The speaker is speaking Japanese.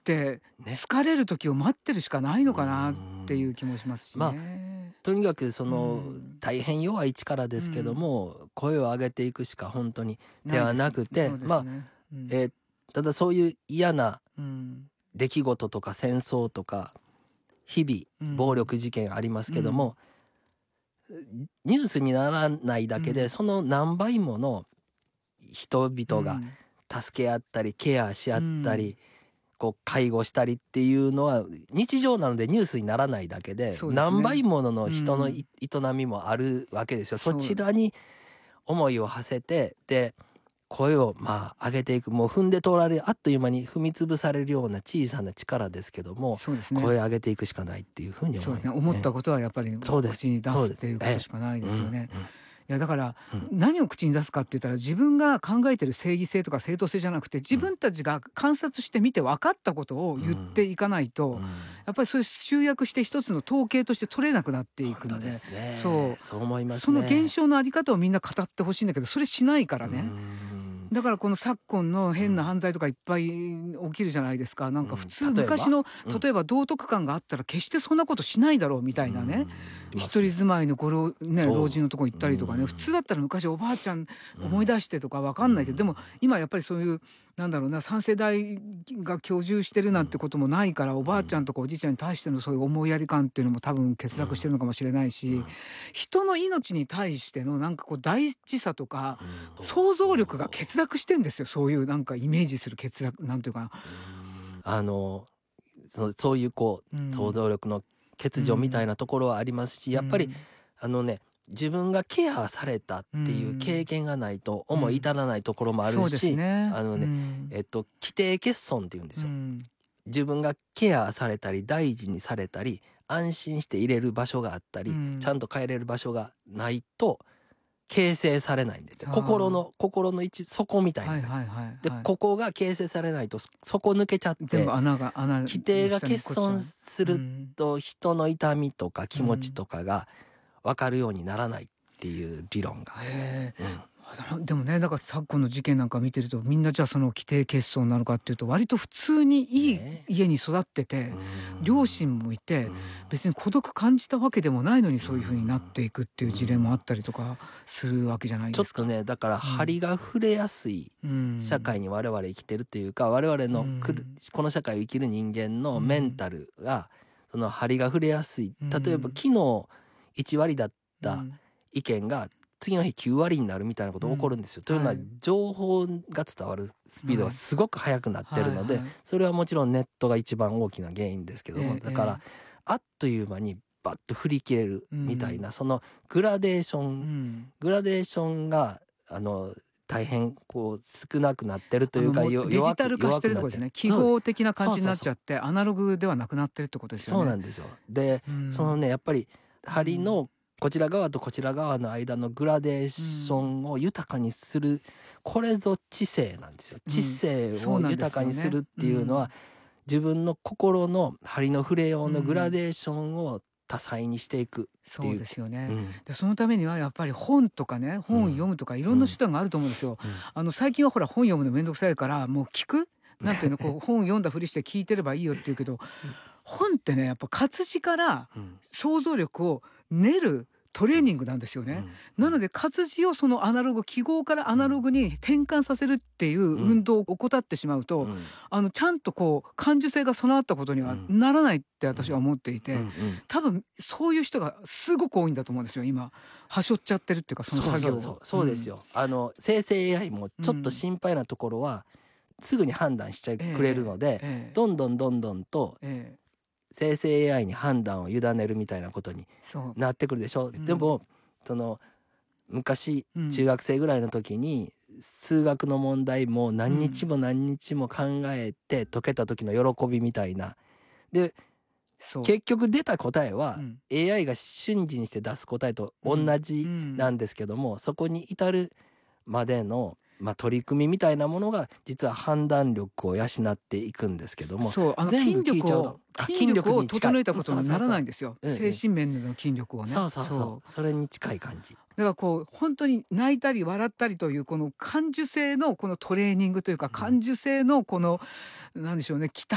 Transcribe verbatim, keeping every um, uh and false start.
って疲れる時を待ってるしかないのかなっていう気もしますしね。まあ、 とにかくその、うん、大変弱い力ですけども、うん、声を上げていくしか本当に手はなくて、まあ、うん、えー、ただそういう嫌な出来事とか戦争とか日々暴力事件ありますけども、うん、ニュースにならないだけで、うん、その何倍もの人々が助け合ったりケアし合ったり、うん、こう介護したりっていうのは日常なのでニュースにならないだけで、 そうですね、 何倍ものの人の営みもあるわけですよ。そちらに思いを馳せて、で声をまあ上げていく、もう踏んで通られる、あっという間に踏み潰されるような小さな力ですけども、 そうですね、 声を上げていくしかないっていうふうに思いますね。 そうですね、思ったことはやっぱり口に出すっていうことしかないですよね。いやだから、うん、何を口に出すかって言ったら、自分が考えてる正義性とか正当性じゃなくて、自分たちが観察してみて分かったことを言っていかないと、うんうん、やっぱりそういう集約して一つの統計として取れなくなっていくので、 ですね、 そう、 そう思いますね。 その現象のあり方をみんな語ってほしいんだけど、それしないからね。だからこの昨今の変な犯罪とかいっぱい起きるじゃないですか。なんか普通、昔の例えば道徳観があったら決してそんなことしないだろうみたいなね、一人住まいのご老、ね、老人のとこ行ったりとかね、普通だったら昔おばあちゃん思い出してとか分かんないけど、でも今やっぱりそういうなんだろうな、さん世代が居住してるなんてこともないから、おばあちゃんとかおじいちゃんに対してのそういう思いやり感っていうのも多分欠落してるのかもしれないし、人の命に対してのなんかこう大事さとか想像力が欠落してんですよ。そういうなんかイメージする欠落なんていうか、 あのそ, そういうこう、うん、想像力の欠如みたいなところはありますし、うん、やっぱりあのね、自分がケアされたっていう経験がないと思い至らないところもあるし、うん、ね、あのね、うん、えっと規定欠損っていうんですよ、うん、自分がケアされたり大事にされたり安心して入れる場所があったり、うん、ちゃんと帰れる場所がないと形成されないんですよ。心の心の一底みたいな、はいはいはいはい、でここが形成されないと底抜けちゃって全部穴が穴規定が欠損すると人の痛みとか気持ちとかが分かるようにならないっていう理論が、 うん、でもね、だから昨今の事件なんか見てると、みんなじゃあその規定欠損なのかっていうと、割と普通にいい家に育ってて、ね、両親もいて別に孤独感じたわけでもないのに、そういう風になっていくっていう事例もあったりとかするわけじゃないですか。 ちょっとね、だから針が触れやすい社会に我々生きてるっていうか、我々のくるこの社会を生きる人間のメンタルがその針が触れやすい。例えば昨日いち割だった意見が次の日きゅう割になるみたいなことが起こるんですよ、うん、というのは、はい、情報が伝わるスピードがすごく速くなってるので、はいはいはい、それはもちろんネットが一番大きな原因ですけども、えー、だから、えー、あっという間にバッと振り切れるみたいな、うん、そのグラデーション、うん、グラデーションがあの大変こう少なくなってるというか、 デジタル化してるってことですね。記号的な感じになっちゃって、アナログではなくなってるってことですよね。 そうなんですよ。で、うん、そのね、やっぱり針のこちら側とこちら側の間のグラデーションを豊かにする、うん、これぞ知性なんですよ。知性を豊かにするっていうのは、うん、自分の心の針の触れようのグラデーションを多彩にしていくっていう。 そうですよね、うん、でそのためにはやっぱり本とかね、本を読むとかいろんな手段があると思うんですよ、うんうん、あの最近はほら本読むのめんどくさいからもう聞くなんていうのこう本読んだふりして聞いてればいいよって言うけど、本ってねやっぱ活字から想像力を練るトレーニングなんですよね、うん、なので活字をそのアナログ記号からアナログに転換させるっていう運動を怠ってしまうと、うん、あのちゃんとこう感受性が備わったことにはならないって私は思っていて、うんうん、多分そういう人がすごく多いんだと思うんですよ今。はしょっちゃってるっていうかその作業を。 そうそうそう、そうですよ、うん、あの生成 エーアイ もちょっと心配なところは、すぐに判断しちゃくれるので、えーえー、どんどんどんどんと、えー生成 エーアイ に判断を委ねるみたいなことになってくるでしょう。でも、うん、その昔、うん、中学生ぐらいの時に数学の問題も何日も何日も考えて解けた時の喜びみたいな。で、結局出た答えは、うん、エーアイ が瞬時にして出す答えと同じなんですけども、うんうん、そこに至るまでのまあ、取り組みみたいなものが実は判断力を養っていくんですけども、 そう、あの筋力を筋力を整えたことにならないんですよ。精神面での筋力をね。 そうそうそう、そう、それに近い感じ。 だからこう本当に泣いたり笑ったりというこの感受性のこのトレーニングというか、感受性のこのなんでしょうね、期待